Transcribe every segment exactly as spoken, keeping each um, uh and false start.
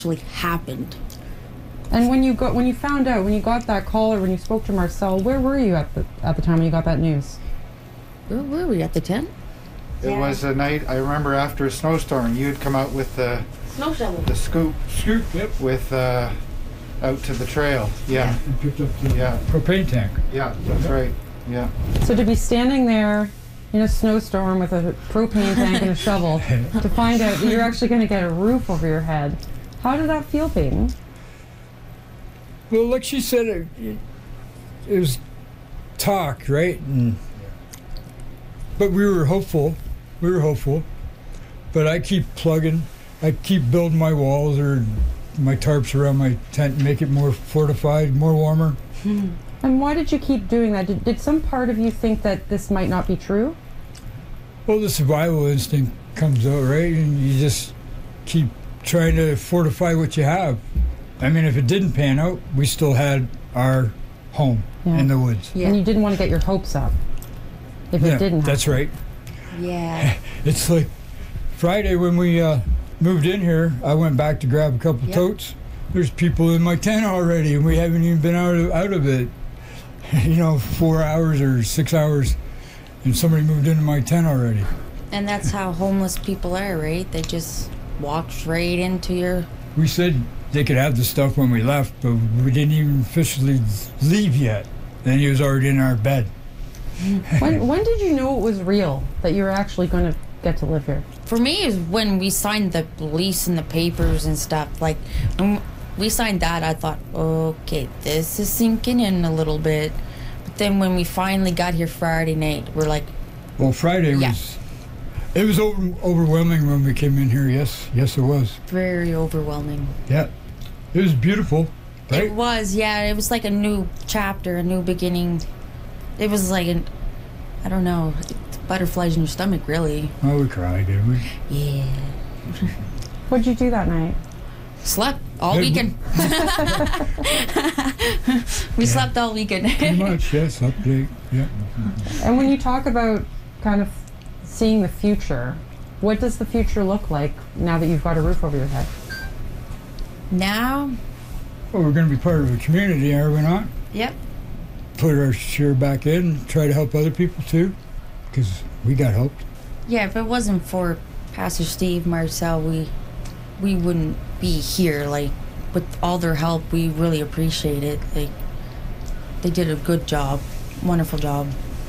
actually happened. And when you got when you found out, when you got that call, or when you spoke to Marcel, where were you at the at the time when you got that news? Where were we, at the tent? It Yeah. was a night, I remember after a snowstorm, you'd come out with the, Snow shovel. the scoop Scoop, yep. with, uh, out to the trail. Yeah, And picked up the yeah, propane tank. yeah, that's right, yeah. So to be standing there in a snowstorm with a propane tank and a shovel to find out that you're actually going to get a roof over your head, how did that feel, Peyton? Well, like she said, it, it, it was talk, right? And, but we were hopeful. We were hopeful. But I keep plugging. I keep building my walls or my tarps around my tent and make it more fortified, more warmer. And why did you keep doing that? Did, did some part of you think that this might not be true? Well, the survival instinct comes out, right? And you just keep trying to fortify what you have. I mean, if it didn't pan out, we still had our home Yeah. in the woods. Yeah. And you didn't want to get your hopes up if Yeah, it didn't that's happen. right. Yeah. It's like Friday when we uh, moved in here, I went back to grab a couple Yep. totes. There's people in my tent already, and we haven't even been out of, out of it. You know, four hours or six hours, and somebody moved into my tent already. And that's how homeless people are, right? They just walk straight into your... We said they could have the stuff when we left, but we didn't even officially leave yet. Then he was already in our bed. When, when did you know it was real, that you were actually going to get to live here? For me, is when we signed the lease and the papers and stuff. Like, when we signed that, I thought, okay, this is sinking in a little bit. But then when we finally got here Friday night, we're like, Well, Friday Yeah. was... It was over, overwhelming when we came in here, yes. Yes, it was. very overwhelming. Yeah. It was beautiful, right? It was, yeah. It was like a new chapter, a new beginning. It was like an, I don't know, butterflies in your stomach, really. Oh, we cried, did we? Yeah. What did you do that night? Slept all Hey, weekend. we slept all weekend. Pretty much, yes, update, yeah. And when you talk about kind of seeing the future, what does the future look like now that you've got a roof over your head? Now, Well, we're going to be part of a community, are we not? yep. Put our share back in, try to help other people too, because we got helped. Yeah, if it wasn't for Pastor Steve, Marcel, we we wouldn't be here. Like, with all their help, we really appreciate it. Like, they did a good job, wonderful job.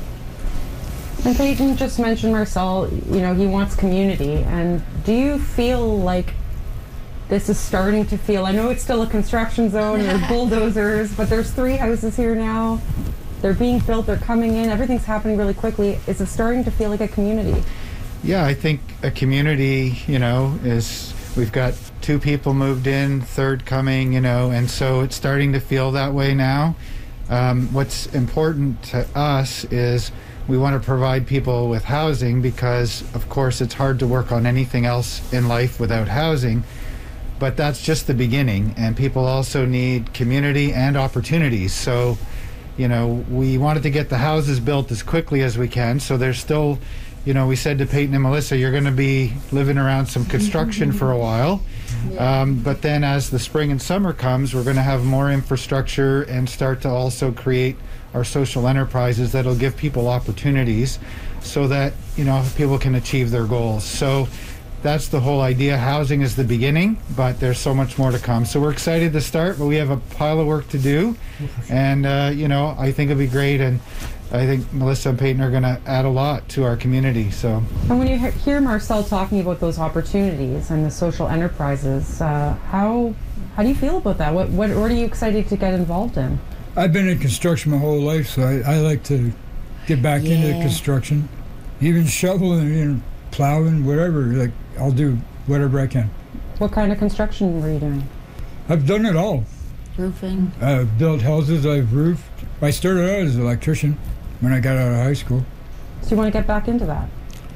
And Peyton just mentioned Marcel, you know, he wants community. And do you feel like this is starting to feel, I know it's still a construction zone, there's bulldozers, but there's three houses here now. They're being built, they're coming in, everything's happening really quickly. Is it starting to feel like a community? Yeah, I think a community, you know, is, we've got two people moved in, third coming, you know, and so it's starting to feel that way now. Um, what's important to us is we want to provide people with housing because, of course, it's hard to work on anything else in life without housing. But that's just the beginning, and people also need community and opportunities. So, you know, we wanted to get the houses built as quickly as we can. So there's still, you know, we said to Peyton and Melissa, you're going to be living around some construction for a while. Um, but then as the spring and summer comes, we're going to have more infrastructure and start to also create our social enterprises that'll give people opportunities so that, you know, people can achieve their goals. So that's the whole idea. Housing is the beginning, but there's so much more to come. So we're excited to start, but we have a pile of work to do. And, uh, you know, I think it'll be great. And I think Melissa and Peyton are going to add a lot to our community. So. And when you he- hear Marcel talking about those opportunities and the social enterprises, uh, how how do you feel about that? What, what what are you excited to get involved in? I've been in construction my whole life, so I, I like to get back into Yeah. construction. Even shoveling, you know, plowing, whatever. Like, I'll do whatever I can. What kind of construction were you doing? I've done it all. Roofing. I've built houses, I've roofed. I started out as an electrician when I got out of high school. So you want to get back into that?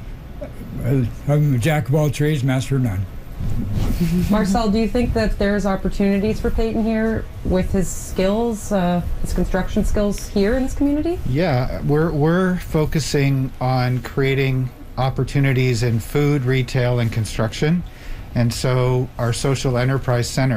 I, I'm a jack of all trades, master of none. Marcel, do you think that there's opportunities for Peyton here with his skills, uh, his construction skills here in this community? Yeah, we're we're focusing on creating opportunities in food, retail, and construction. And so our social enterprise center